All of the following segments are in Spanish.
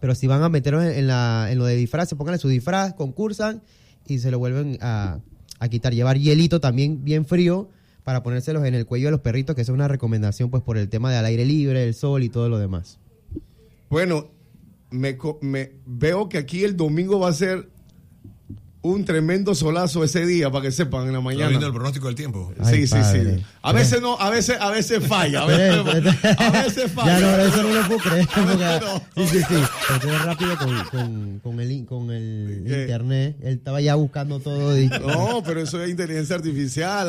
pero si van a meterlos en lo de disfraz, pónganle su disfraz, concursan y se lo vuelven a quitar. Llevar hielito también bien frío para ponérselos en el cuello de los perritos, que esa es una recomendación pues por el tema del aire libre, el sol y todo lo demás. Bueno, me veo que aquí el domingo va a ser un tremendo solazo ese día, para que sepan, en la mañana. Viendo el pronóstico del tiempo. Ay, sí. A veces no, a veces falla. A veces falla. Ya no, eso no lo puedo creer. No. Sí. Pero rápido con el internet. Él estaba ya buscando todo. No, pero eso es inteligencia artificial.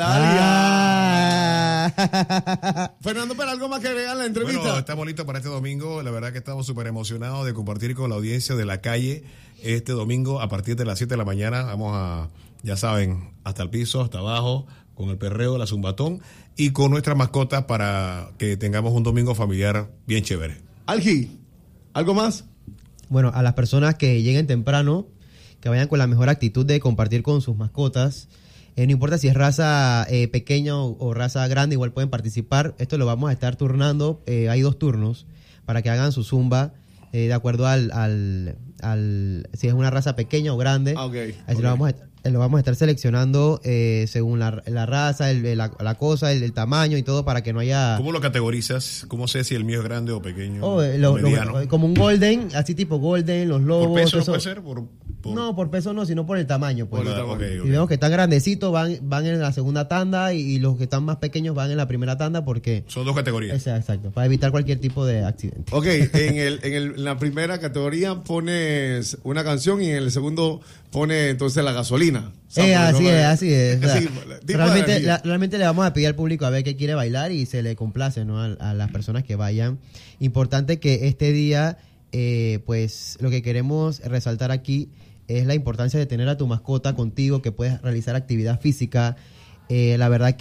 Fernando, ¿pero algo más que agregar en la entrevista? Bueno, estamos listos para este domingo. La verdad que estamos súper emocionados de compartir con la audiencia de La Calle este domingo a partir de las 7 de la mañana. Vamos a, ya saben, hasta el piso, hasta abajo, con el perreo, la zumbatón y con nuestras mascotas para que tengamos un domingo familiar bien chévere. Algi, ¿algo más? Bueno, a las personas que lleguen temprano, que vayan con la mejor actitud de compartir con sus mascotas. No importa si es raza pequeña o raza grande, igual pueden participar. Esto lo vamos a estar turnando. Hay 2 turnos para que hagan su zumba de acuerdo al si es una raza pequeña o grande. Okay. Así lo vamos a estar seleccionando según la raza, la cosa, el tamaño y todo, para que no haya... ¿Cómo lo categorizas? ¿Cómo sé si el mío es grande o pequeño? Mediano? Como un golden, así tipo golden, los lobos... ¿Por peso no eso. puede ser? No, por peso no, sino por el tamaño. Pues. Okay. Si vemos que están grandecitos, van en la segunda tanda y los que están más pequeños van en la primera tanda porque... Son 2 categorías. Exacto, para evitar cualquier tipo de accidente. Ok, en la primera categoría pones una canción y en el segundo pone entonces la gasolina. Así es. Sí, realmente le vamos a pedir al público a ver qué quiere bailar y se le complace, ¿no? a las personas que vayan. Importante que este día, pues lo que queremos resaltar aquí es la importancia de tener a tu mascota contigo, que puedes realizar actividad física. La verdad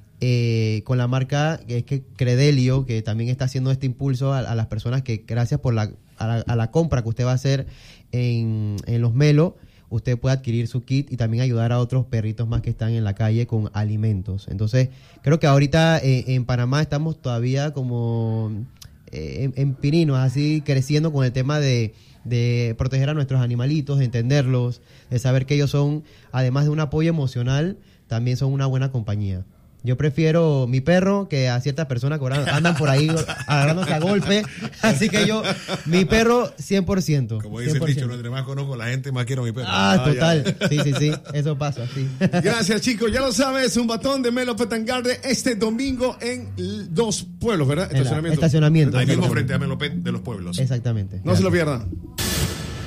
que con la marca que es que Credelio, que también está haciendo este impulso a las personas que gracias por a la compra que usted va a hacer en los Melo, usted puede adquirir su kit y también ayudar a otros perritos más que están en la calle con alimentos. Entonces, creo que ahorita en Panamá estamos todavía como en pininos, así creciendo con el tema de proteger a nuestros animalitos, de entenderlos, de saber que ellos son, además de un apoyo emocional, también son una buena compañía. Yo prefiero mi perro que a ciertas personas que andan por ahí agarrándose a golpe. Así que mi perro 100%. Como dice el dicho, entre más conozco a la gente, más quiero a mi perro. Total. Sí. Eso pasa, sí. Gracias, chicos. Ya lo sabes, un batón de Melo Pet and Garden este domingo en 2 pueblos, ¿verdad? Estacionamiento. Ahí mismo frente a Melo Pet de los pueblos. Exactamente. No se lo pierdan.